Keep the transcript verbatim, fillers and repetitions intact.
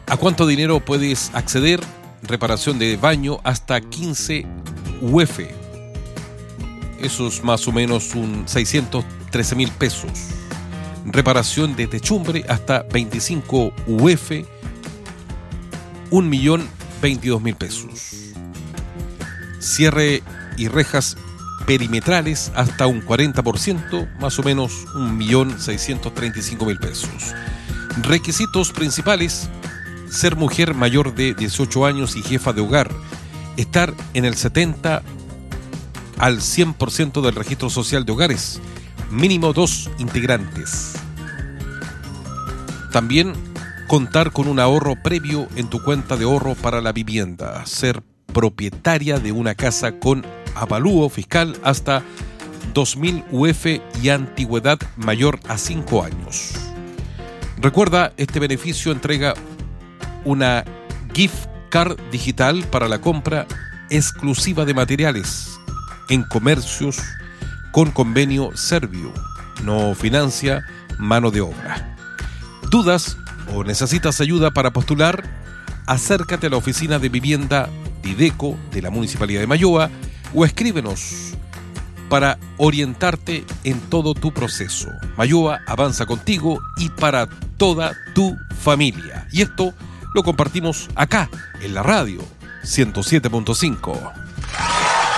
¿A cuánto dinero puedes acceder? Reparación de baño hasta quince U F. Eso es más o menos un seiscientos trece mil pesos. Reparación de techumbre hasta veinticinco U F, un millón veintidós mil pesos. Cierre y rejas perimetrales hasta un cuarenta por ciento, más o menos un millón seiscientos treinta y cinco mil pesos. Requisitos principales: ser mujer mayor de dieciocho años y jefa de hogar, estar en el setenta al cien por ciento del registro social de hogares, mínimo dos integrantes. También contar con un ahorro previo en tu cuenta de ahorro para la vivienda, ser propietaria de una casa con avalúo fiscal hasta dos mil U F y antigüedad mayor a cinco años. Recuerda, este beneficio entrega una gift card digital para la compra exclusiva de materiales en comercios con convenio Servio. No financia mano de obra. ¿Dudas o necesitas ayuda para postular? Acércate a la oficina de vivienda Dideco de la Municipalidad de Malloa o escríbenos para orientarte en todo tu proceso. Malloa avanza contigo y para toda tu familia. Y esto lo compartimos acá, en la radio ciento siete punto cinco.